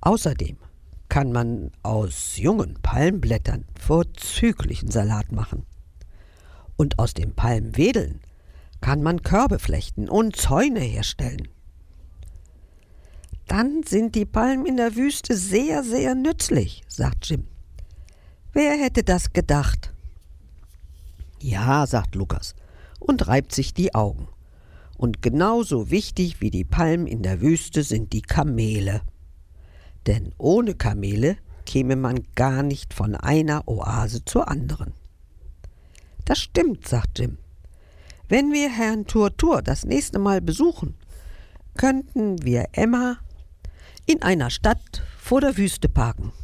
Außerdem kann man aus jungen Palmblättern vorzüglichen Salat machen. Und aus den Palmwedeln kann man Körbe flechten und Zäune herstellen. Dann sind die Palmen in der Wüste sehr, sehr nützlich, sagt Jim. Wer hätte das gedacht? Ja, sagt Lukas und reibt sich die Augen. Und genauso wichtig wie die Palmen in der Wüste sind die Kamele. Denn ohne Kamele käme man gar nicht von einer Oase zur anderen. Das stimmt, sagt Jim. Wenn wir Herrn Turtur das nächste Mal besuchen, könnten wir Emma in einer Stadt vor der Wüste parken.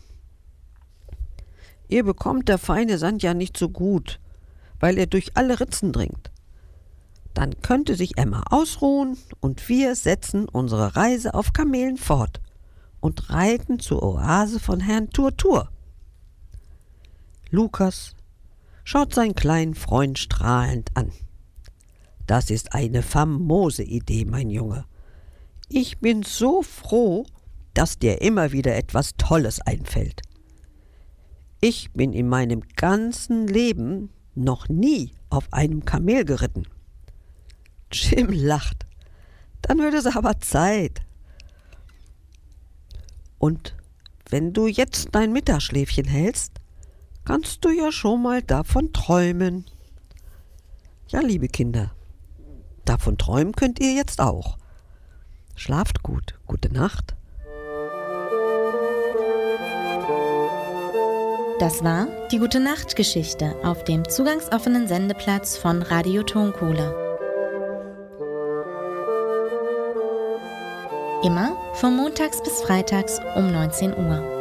Ihr bekommt der feine Sand ja nicht so gut, weil er durch alle Ritzen dringt. Dann könnte sich Emma ausruhen und wir setzen unsere Reise auf Kamelen fort und reiten zur Oase von Herrn Turtur. Lukas schaut seinen kleinen Freund strahlend an. Das ist eine famose Idee, mein Junge. Ich bin so froh, dass dir immer wieder etwas Tolles einfällt. Ich bin in meinem ganzen Leben noch nie auf einem Kamel geritten. Jim lacht. Dann wird es aber Zeit. Und wenn du jetzt dein Mittagsschläfchen hältst, kannst du ja schon mal davon träumen. Ja, liebe Kinder, davon träumen könnt ihr jetzt auch. Schlaft gut. Gute Nacht. Das war die Gute-Nacht-Geschichte auf dem zugangsoffenen Sendeplatz von Radio Tonkuhle. Immer von montags bis freitags um 19 Uhr.